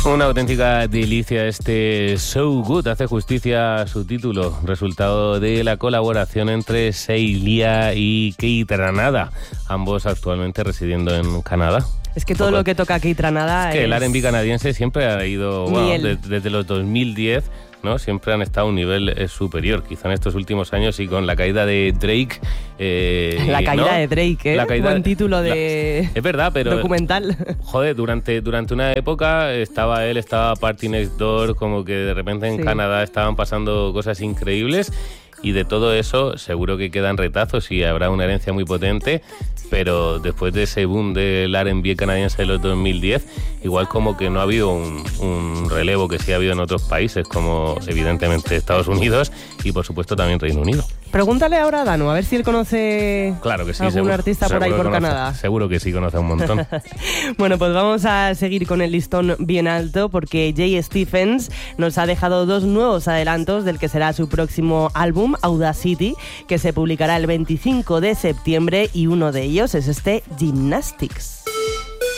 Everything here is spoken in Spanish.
Una auténtica delicia este So Good, hace justicia a su título, resultado de la colaboración entre Seilia y Keith Ranada, ambos actualmente residiendo en Canadá. Es que todo lo que toca Keith Ranada es que el R&B canadiense siempre ha ido, desde los 2010, ¿no? Siempre han estado a un nivel superior, quizá en estos últimos años, y con la caída de Drake... la caída, ¿no? De Drake, ¿eh? Buen título de... Es verdad, pero... documental. Joder, durante una época estaba Party Next Door, como que de repente en Canadá estaban pasando cosas increíbles, y de todo eso seguro que quedan retazos y habrá una herencia muy potente, pero después de ese boom del R&B canadiense de los 2010, igual como que no ha habido un relevo que sí ha habido en otros países, como evidentemente Estados Unidos y por supuesto también Reino Unido. Pregúntale ahora a Danu, a ver si él conoce algún artista por ahí por Canadá. Seguro que sí, conoce un montón. Bueno, pues vamos a seguir con el listón bien alto, porque Jay Stephens nos ha dejado 2 nuevos adelantos del que será su próximo álbum, Audacity, que se publicará el 25 de septiembre, y uno de ellos es este Gymnastics.